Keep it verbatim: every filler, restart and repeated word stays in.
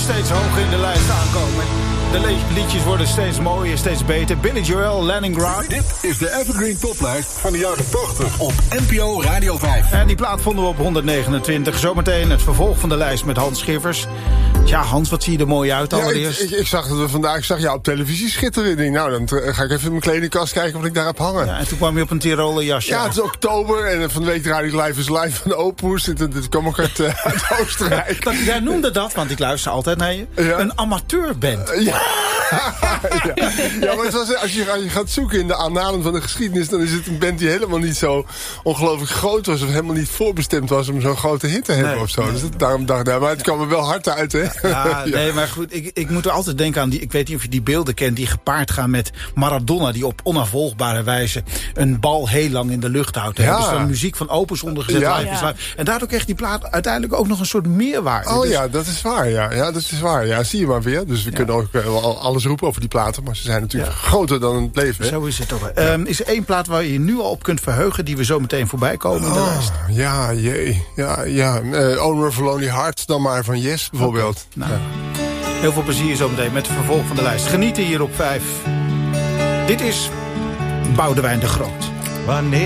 steeds hoger in de lijst aankomen. De le- liedjes worden steeds mooier, steeds beter. Billy Joel, Leningrad. Dit is de Evergreen Toplijst van de jaren tachtig op N P O Radio vijf. En die plaat vonden we op honderdnegenentwintig. Zometeen het vervolg van de lijst met Hans Schiffers. Ja, Hans, wat zie je er mooi uit allereerst? Ja, ik, ik, ik zag dat we vandaag, ik zag jou op televisie schitteren. Ik denk, nou, dan t- ga ik even in mijn kledingkast kijken wat ik daar heb hangen. Ja, en toen kwam je op een Tiroler jasje. Ja, het is oktober en van de week draai ik Live is Live van de Opus. Dit, dit, dit kwam ook uit, uh, uit Oostenrijk. Dat, jij noemde dat, want ik luister altijd naar je, Ja. een amateurband. Uh, ja. ja. ja, maar het was, als, je, als je gaat zoeken in de annalen van de geschiedenis, dan is het een band die helemaal niet zo ongelooflijk groot was, of helemaal niet voorbestemd was om zo'n grote hit te hebben Nee, of zo. nee. Dus dat, daarom dacht ik, maar het kwam er wel hard uit, hè? Ja, nee, maar goed, ik, ik moet er altijd denken aan die, ik weet niet of je die beelden kent, die gepaard gaan met Maradona, die op onafvolgbare wijze een bal heel lang in de lucht houdt. Daar Ja. hebben ze dan muziek van Opus ondergezet. Ja. Live is live. En daardoor kreeg die plaat uiteindelijk ook nog een soort meerwaarde. Oh Dus- ja, dat is waar, ja. Ja, dat is waar. Ja, zie je maar weer. Dus we Ja. kunnen ook uh, wel alles roepen over die platen, maar ze zijn natuurlijk Ja. groter dan het leven, hè? Zo is het toch. Um, is er één plaat waar je je nu al op kunt verheugen, die we zo meteen voorbij komen in de Oh, lijst? ja, jee. Ja, ja. Uh, Owner of a Lonely Heart dan maar van Yes, bijvoorbeeld. Nou, Ja. heel veel plezier zo meteen met het vervolg van de lijst. Genieten hier op vijf. Dit is Boudewijn de Groot. Wanneer